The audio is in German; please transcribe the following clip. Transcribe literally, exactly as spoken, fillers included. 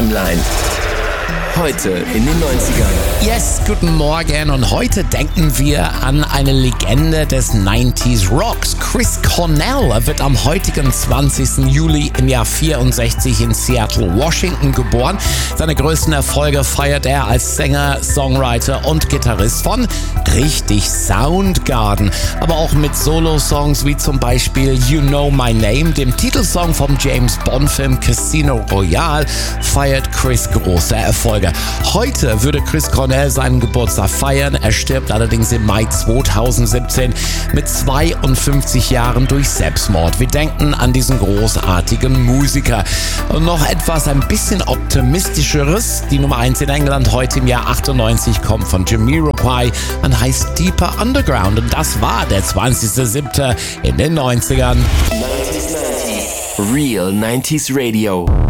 Timeline. Heute in den neunzigern. Yes, guten Morgen und heute denken wir an eine Legende des neunziger Rocks. Chris Cornell wird am heutigen zwanzigsten Juli im Jahr vierundsechzig in Seattle, Washington geboren. Seine größten Erfolge feiert er als Sänger, Songwriter und Gitarrist von richtig Soundgarden, aber auch mit Solo-Songs wie zum Beispiel You Know My Name, dem Titelsong vom James Bond-Film Casino Royale, feiert Chris große Erfolge. Heute würde Chris Cornell seinen Geburtstag feiern. Er stirbt allerdings im Mai zweitausendsiebzehn mit zweiundfünfzig Jahren durch Selbstmord. Wir denken an diesen großartigen Musiker. Und noch etwas ein bisschen optimistischeres. Die Nummer eins in England heute im Jahr achtundneunzig kommt von Jamiroquai und heißt Deeper Underground. Und das war der zwanzigster siebter in den neunzigern. neunzig neunzig Real neunziger Radio.